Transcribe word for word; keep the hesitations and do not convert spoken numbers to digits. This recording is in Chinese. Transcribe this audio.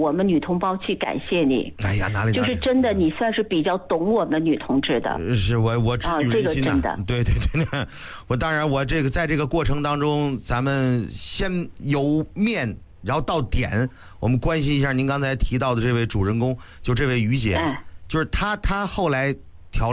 我们女同胞去感谢你。 哎呀，哪里哪里就是真的，你算是比较懂我们女同志的。 是我我治愈人心啊，这个真的。 对对对，我当然我这个在这个过程当中，咱们先由面。然后到点，我们关心一下您刚才提到的这位主人公，就这位于姐， 哎、 就是她，她后来